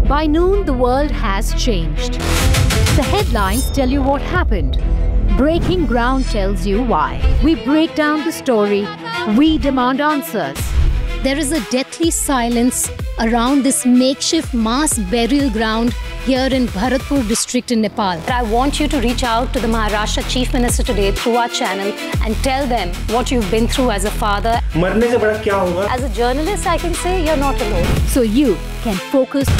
By noon, the world has changed. The headlines tell you what happened. Breaking Ground tells you why. We break down the story. We demand answers. There is a deathly silence around this makeshift mass burial ground here in Bharatpur district in Nepal. I want you to reach out to the Maharashtra Chief Minister today through our channel and tell them what you've been through as a father. मरने से बड़ा क्या होगा? As a journalist, I can say you're not alone. So you can focus.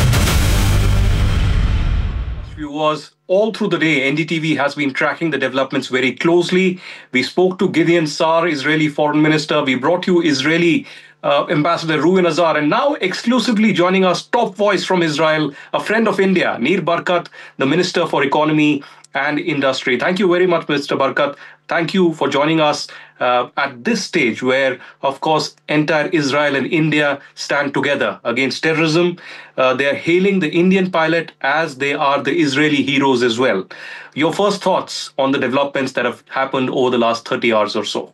Viewers, all through the day, NDTV has been tracking the developments very closely. We spoke to Gideon Sa'ar, Israeli Foreign Minister. We brought you Israeli Ambassador Reuven Azar, and now exclusively joining us, top voice from Israel, a friend of India, Nir Barkat, the Minister for Economy and Industry. Thank you very much, Mr. Barkat. Thank you for joining us at this stage where, of course, entire Israel and India stand together against terrorism. They are hailing the Indian pilot as they are the Israeli heroes as well. Your first thoughts on the developments that have happened over the last 30 hours or so?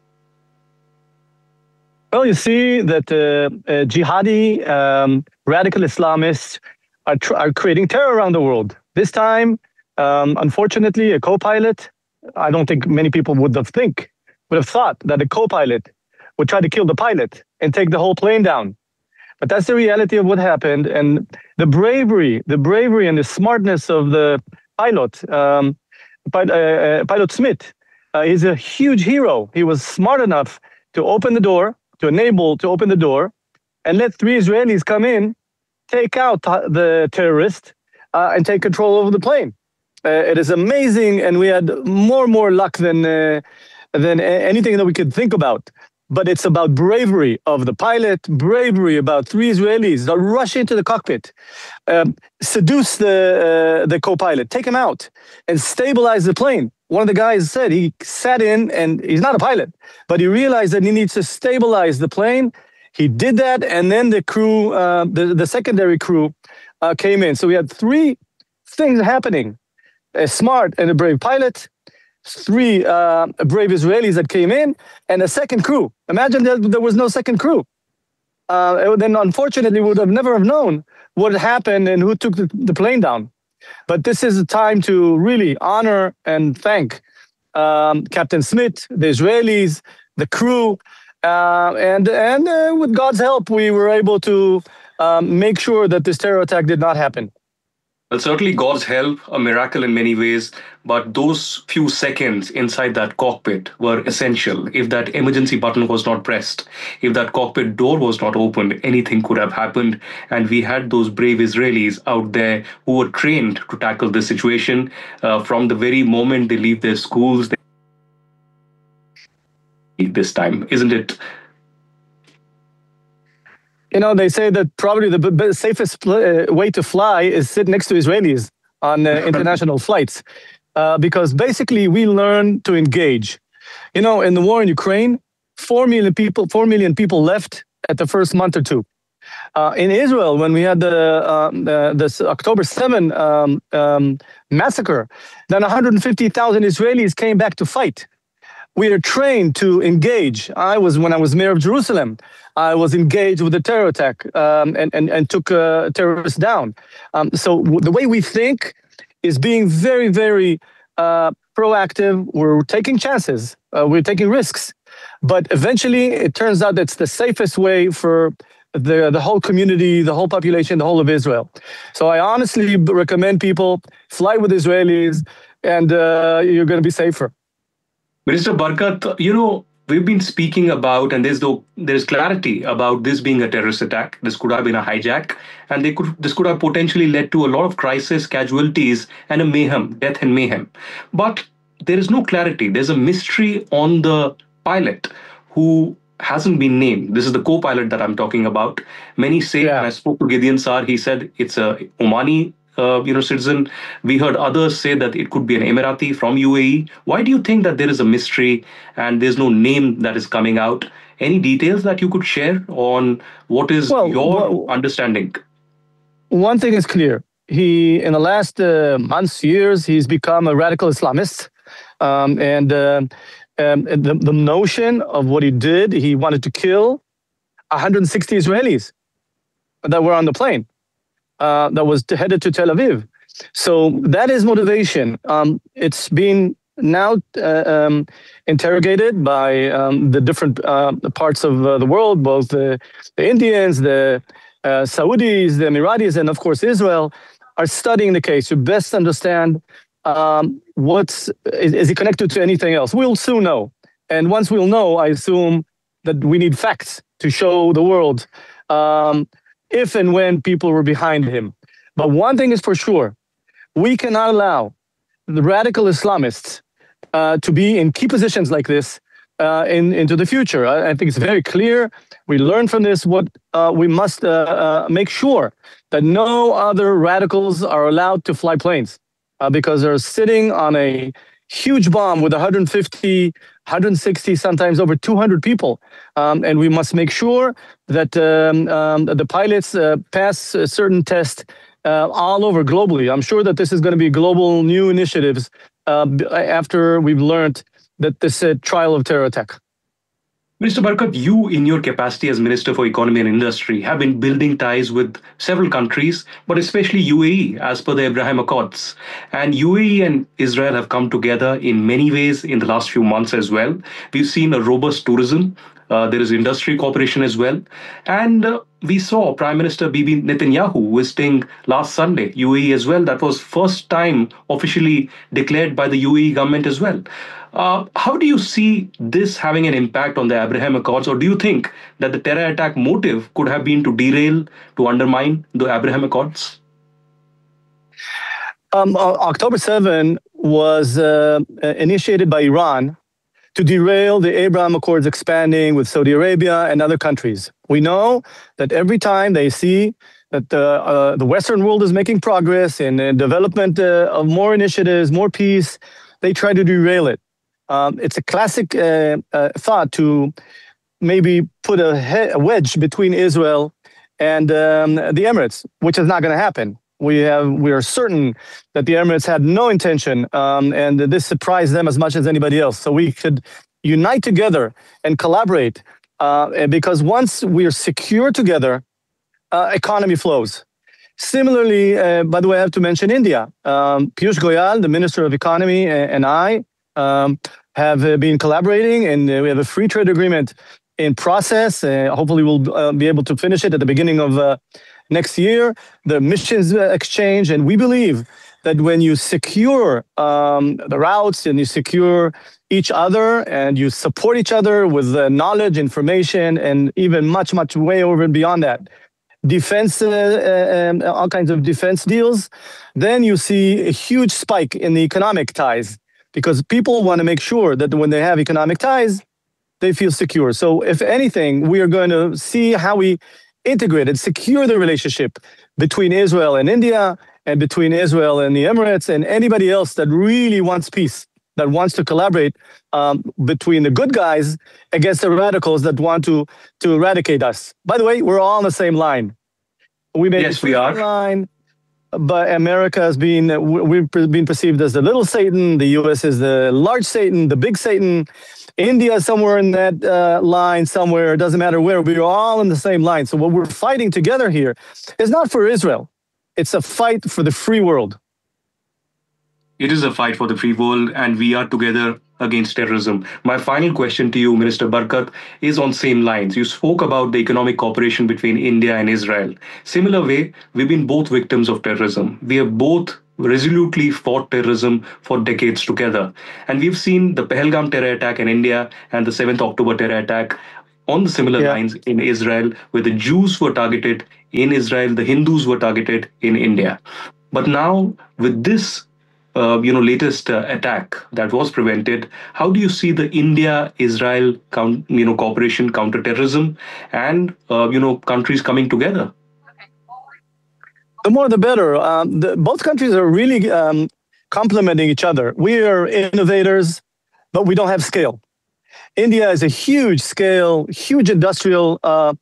Well, you see that jihadi radical Islamists are creating terror around the world. This time, unfortunately, a co-pilot, I don't think many people would have thought that a co-pilot would try to kill the pilot and take the whole plane down. But that's the reality of what happened. And the bravery and the smartness of the pilot, Pilot Smith, he's a huge hero. He was smart enough to open the door, to open the door and let 3 Israelis come in, take out the terrorist, and take control over the plane. It is amazing, and we had more luck than anything that we could think about. But it's about bravery of the pilot, bravery about 3 Israelis that rush into the cockpit, seduce the co-pilot, take him out, and stabilize the plane. One of the guys said he sat in, and he's not a pilot, but he realized that he needs to stabilize the plane. He did that, and then the crew, the secondary crew, came in. So we had 3 things happening: a smart and a brave pilot, 3 brave Israelis that came in, and a second crew. Imagine that there was no second crew. Then, unfortunately, we would have never have known what happened and who took the plane down. But this is a time to really honor and thank Captain Smith, the Israelis, the crew, and with God's help, we were able to make sure that this terror attack did not happen. Well, certainly God's help, a miracle in many ways, but those few seconds inside that cockpit were essential. If that emergency button was not pressed, if that cockpit door was not opened, anything could have happened. And we had those brave Israelis out there who were trained to tackle this situation from the very moment they leave their schools. This time, isn't it? You know, they say that probably the safest way to fly is sit next to Israelis on international flights, because basically we learn to engage. You know, in the war in Ukraine, 4 million people left at the first month or 2. In Israel, when we had the October 7 massacre, then 150,000 Israelis came back to fight. We are trained to engage. When I was mayor of Jerusalem, I was engaged with the terror attack and took terrorists down. So the way we think is being very, very proactive. We're taking chances. We're taking risks. But eventually, it turns out that's the safest way for the whole community, the whole population, the whole of Israel. So I honestly recommend people fly with Israelis, and you're going to be safer. Minister Barkat, you know, we've been speaking about, and there's clarity about this being a terrorist attack. This could have been a hijack, and this could have potentially led to a lot of crisis, casualties, and a mayhem, death and mayhem. But there is no clarity. There's a mystery on the pilot who hasn't been named. This is the co-pilot that I'm talking about. Many say, and I spoke to Gideon Sa'ar, he said it's a Omani citizen. We heard others say that it could be an Emirati from UAE. Why do you think that there is a mystery and there's no name that is coming out? Any details that you could share on what is your understanding? One thing is clear. In the last months, years, he's become a radical Islamist. And the notion of what he did, he wanted to kill 160 Israelis that were on the plane. that was headed to Tel Aviv. So that is motivation. It's been now interrogated by the different parts of the world, both the Indians, the Saudis, the Emiratis, and of course Israel are studying the case to best understand is it connected to anything else. We'll soon know. And once we'll know, I assume that we need facts to show the world if and when people were behind him. But one thing is for sure, we cannot allow the radical Islamists to be in key positions like this into the future. I think it's very clear. We learn from this what we must make sure that no other radicals are allowed to fly planes because they're sitting on a huge bomb with 150, 160, sometimes over 200 people. And we must make sure that the pilots pass certain tests all over globally. I'm sure that this is going to be global new initiatives after we've learned that this trial of terror attack. Mr. Barkat, you, in your capacity as Minister for Economy and Industry, have been building ties with several countries, but especially UAE, as per the Abraham Accords. And UAE and Israel have come together in many ways in the last few months as well. We've seen a robust tourism. There is industry cooperation as well. And we saw Prime Minister Bibi Netanyahu visiting last Sunday UAE as well. That was first time officially declared by the UAE government as well. How do you see this having an impact on the Abraham Accords, or do you think that the terror attack motive could have been to derail, to undermine the Abraham Accords? October 7 was initiated by Iran to derail the Abraham Accords expanding with Saudi Arabia and other countries. We know that every time they see that the Western world is making progress in development of more initiatives, more peace, they try to derail it. It's a classic thought to maybe put a wedge between Israel and the Emirates, which is not going to happen. We are certain that the Emirates had no intention, and this surprised them as much as anybody else. So we could unite together and collaborate, because once we are secure together, economy flows. Similarly, by the way, I have to mention India. Piyush Goyal, the Minister of Economy, and I have been collaborating, and we have a free trade agreement in process. Hopefully, we'll be able to finish it at the beginning of next year, the missions exchange. And we believe that when you secure the routes and you secure each other and you support each other with knowledge, information, and even much, much way over and beyond that, defense, all kinds of defense deals, then you see a huge spike in the economic ties, because people want to make sure that when they have economic ties, they feel secure. So if anything, we are going to see how we integrate and secure the relationship between Israel and India, and between Israel and the Emirates, and anybody else that really wants peace, that wants to collaborate between the good guys against the radicals that want to eradicate us. By the way, we're all on the same line. Yes, we are. Line, but America has been, we've been perceived as the little Satan. The US is the large Satan, the big Satan. India is somewhere in that line somewhere. It doesn't matter where. We're all in the same line. So what we're fighting together here is not for Israel. It's a fight for the free world. It is a fight for the free world, and we are together against terrorism. My final question to you, Minister Barkat, is on same lines. You spoke about the economic cooperation between India and Israel. Similar way, we've been both victims of terrorism. We have both resolutely fought terrorism for decades together. And we've seen the Pahalgam terror attack in India and the 7th October terror attack on the similar lines in Israel, where the Jews were targeted in Israel, the Hindus were targeted in India. But now, with this latest attack that was prevented, how do you see the India-Israel cooperation, counter-terrorism, and countries coming together? The more the better. Both countries are really complementing each other. We are innovators, but we don't have scale. India is a huge scale, huge industrial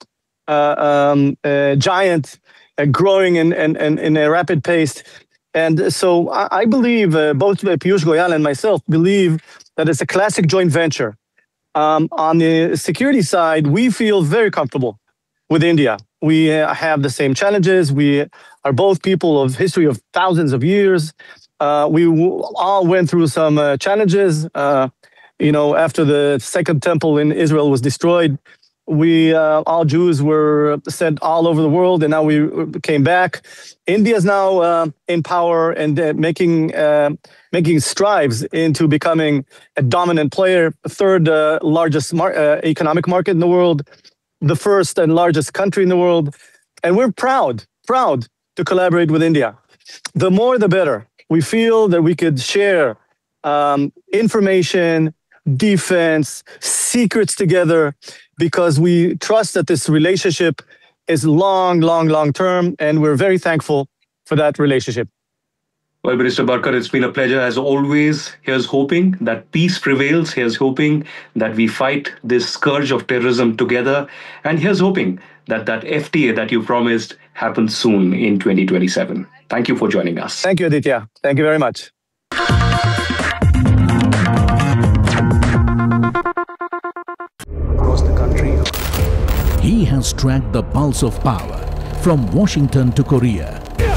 giant, growing in a rapid pace. And so I believe, both Piyush Goyal and myself believe that it's a classic joint venture. On the security side, we feel very comfortable with India. We have the same challenges. We are both people of history of thousands of years. We all went through some challenges. After the Second Temple in Israel was destroyed, we all Jews were sent all over the world, and now we came back. India is now in power and making strides into becoming a dominant player, third largest economic market in the world, the first and largest country in the world, and we're proud to collaborate with India. The more, the better. We feel that we could share information, defense, secrets together, because we trust that this relationship is long term, and we're very thankful for that relationship. Well, Barrister Barkat, it's been a pleasure as always. Here's hoping that peace prevails. Here's hoping that we fight this scourge of terrorism together. And here's hoping that that FTA that you promised happens soon in 2027. Thank you for joining us. Thank you, Aditya. Thank you very much. Across the country, he has tracked the pulse of power from Washington to Korea.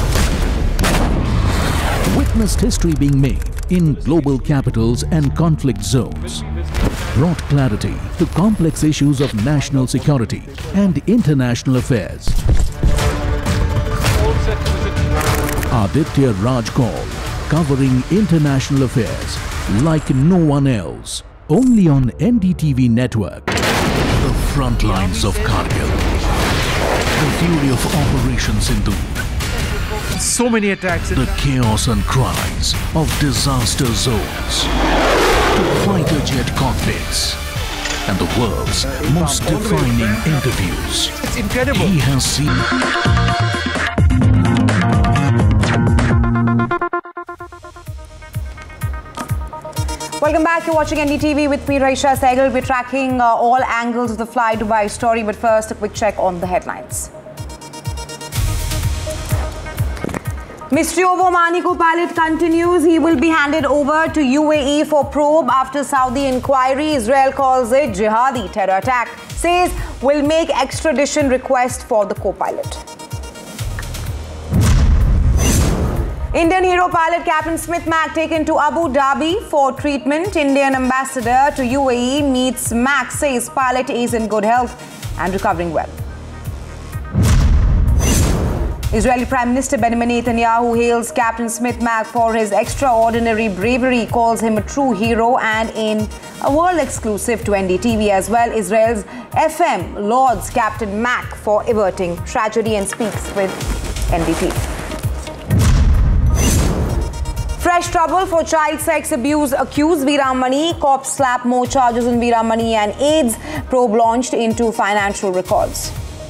Witnessed history being made in global capitals and conflict zones. Brought clarity to complex issues of national security and international affairs. Aditya Raj Kaul, covering international affairs like no one else. Only on NDTV network. The front lines of Kargil. The fury of Operation Sindoor. so many attacks. The chaos and cries of disaster zones. To fighter jet cockpits. And the world's most defining interviews. It's incredible. He has seen... Welcome back. You're watching NDTV with me, Raisha Sehgal. We're tracking all angles of the Fly Dubai story, but first, a quick check on the headlines. Mystery of Omani co-pilot continues. He will be handed over to UAE for probe after Saudi inquiry. Israel calls it jihadi terror attack. Says will make extradition request for the co-pilot. Indian hero pilot Captain Smith Mac taken to Abu Dhabi for treatment. Indian ambassador to UAE meets Mac, says pilot is in good health and recovering well. Israeli Prime Minister Benjamin Netanyahu hails Captain Smith Mac for his extraordinary bravery, calls him a true hero, and in a world exclusive to NDTV as well, Israel's FM lauds Captain Mac for averting tragedy and speaks with NDTV. Fresh trouble for child sex abuse accused Veeram Mani. Cops slap more charges on Veeram Mani and AIDS. Probe launched into financial records.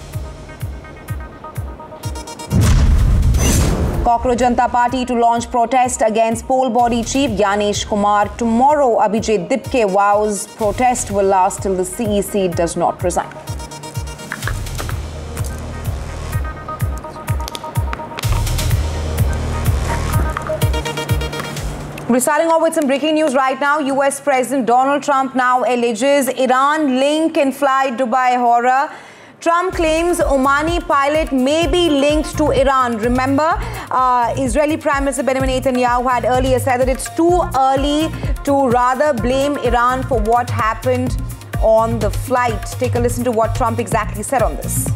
Cockroach Janata Party to launch protest against poll body chief Gyanesh Kumar. Tomorrow, Abhijit Dipke vows protest will last till the CEC does not resign. We're starting off with some breaking news right now. US President Donald Trump now alleges Iran link in Fly Dubai horror. Trump claims Omani pilot may be linked to Iran. Remember, Israeli Prime Minister Benjamin Netanyahu had earlier said that it's too early to rather blame Iran for what happened on the flight. Take a listen to what Trump exactly said on this.